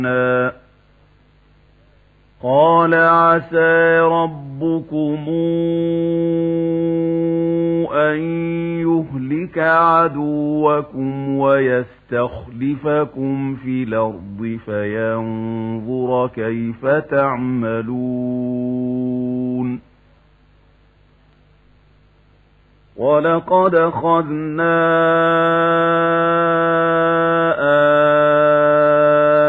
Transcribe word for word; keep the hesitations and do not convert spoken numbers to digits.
قال عسى ربكم أن يهلك عدوكم ويستخلفكم في الأرض فينظر كيف تعملون ولقد أخذنا